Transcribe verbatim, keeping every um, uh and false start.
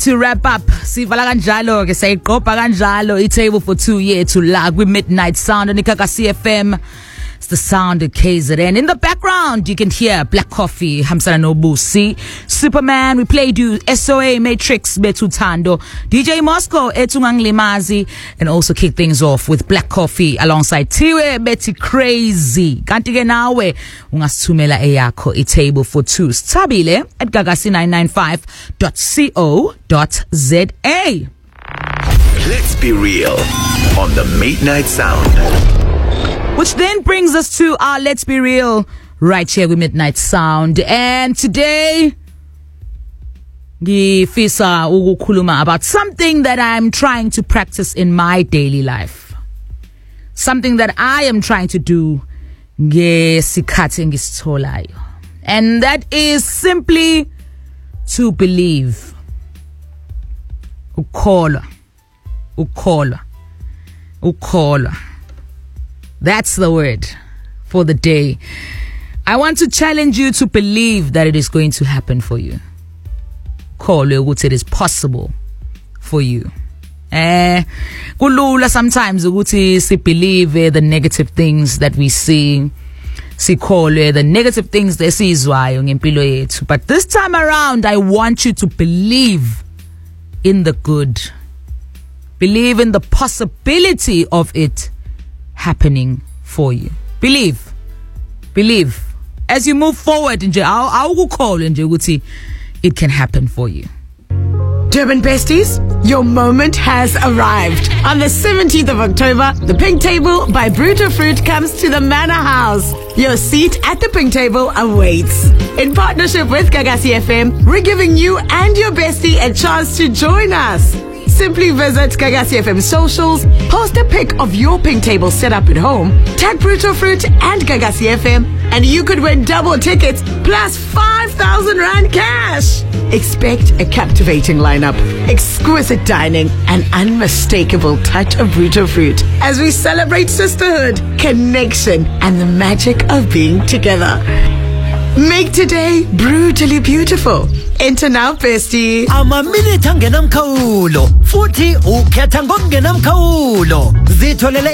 To wrap up, sivala kanjalo ke sayiqopha kanjalo i-table for two yethu la kwi Midnight Sound on Ikagasi F M. It's the sound of K Z N. In the background, you can hear Black Coffee, Hamsana Nobusi, Superman, we played you, S O A, Matrix, Betu Tando, D J Moscow, Etungang Limazi, and also kick things off with Black Coffee alongside Tiwe, Betty Crazy. Kanti ke nawe, ungasithumela eyakho i-table for two. Stabile at gagasi nine nine five dot co dot za. Let's be real on the Midnight Sound. Which then brings us to our Let's Be Real right here with Midnight Sound. And today, ngifisa ukukhuluma about something that I'm trying to practice in my daily life. Something that I am trying to do ngesikhathi engisitholayo. And that is simply to believe. Ukholwa. Ukholwa. Ukholwa. That's the word for the day. I want to challenge you to believe that it is going to happen for you. Kholwe ukuthi it is possible for you. Eh, kulula sometimes ukuthi si believe the negative things that we see. Sikholwe the negative things lesizwayo ngempilo yethu. But this time around, I want you to believe in the good. Believe in the possibility of it happening for you. Believe. Believe. As you move forward, nje awukukholwe nje ukuthi it can happen for you. Durban Besties, your moment has arrived. On the seventeenth of October, the Pink Table by Bruto Fruit comes to the Manor House. Your seat at the Pink Table awaits. In partnership with Gagasi F M, we're giving you and your bestie a chance to join us. Simply visit Gagasi F M socials, post a pic of your Pink Table set up at home, tag Bruto Fruit and Gagasi F M, and you could win double tickets plus five thousand rand cash. Expect a captivating lineup, exquisite dining, and unmistakable touch of Bruto Fruit as we celebrate sisterhood, connection, and the magic of being together. Make today brutally beautiful. Enter now, bestie. Ama minute angenamkhawulo futhi ukhetha ngokungenamkhawulo. Zitholele